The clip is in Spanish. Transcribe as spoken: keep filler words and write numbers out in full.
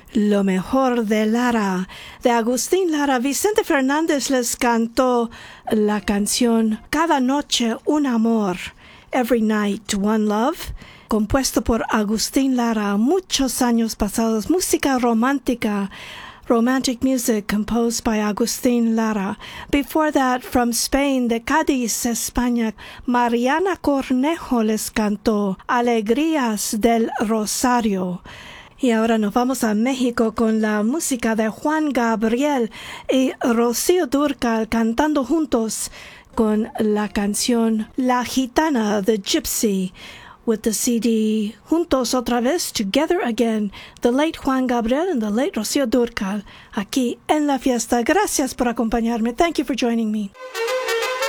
Lo mejor de Lara, de Agustín Lara. Vicente Fernández les cantó la canción Cada noche un amor, Every Night One Love, compuesto por Agustín Lara, muchos años pasados. Música romántica, romantic music composed by Agustín Lara. Before that, from Spain, de Cádiz, España, Mariana Cornejo les cantó Alegrías del Rosario. Y ahora nos vamos a México con la música de Juan Gabriel y Rocío Dúrcal cantando juntos con la canción La Gitana, The Gypsy, with the C D Juntos otra vez, Together Again, the late Juan Gabriel and the late Rocío Dúrcal, aquí en la fiesta. Gracias por acompañarme. Thank you for joining me.